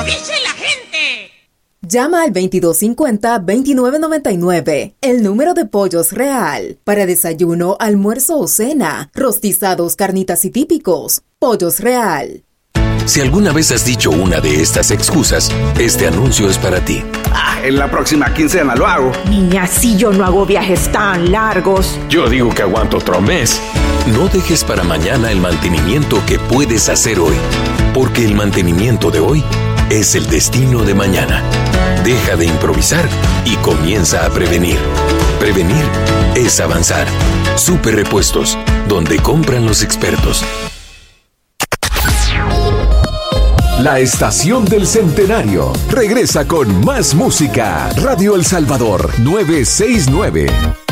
dice la gente? Llama al 2250-2999, el número de Pollos Real. Para desayuno, almuerzo o cena, rostizados, carnitas y típicos. Pollos Real. Si alguna vez has dicho una de estas excusas, este anuncio es para ti. En la próxima quincena lo hago. Niña, si yo no hago viajes tan largos. Yo digo que aguanto otro mes. No dejes para mañana el mantenimiento que puedes hacer hoy, porque el mantenimiento de hoy es el destino de mañana. Deja de improvisar y comienza a prevenir. Prevenir es avanzar. Super Repuestos, donde compran los expertos. La Estación del Centenario regresa con más música. Radio El Salvador 969.